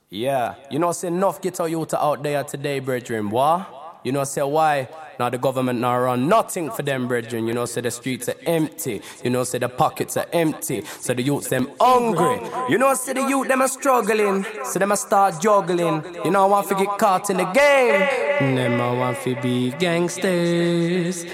Yeah, you know, say enough get our youth out there today, brethren. What? You know, say why? Now the government now run nothing for them, brethren. You know, say the streets are empty. You know, say the pockets are empty. So the youths them hungry. You know, say the youth them are struggling. So them a start juggling. You know, I want to get caught in the game. Them I want to be gangsters.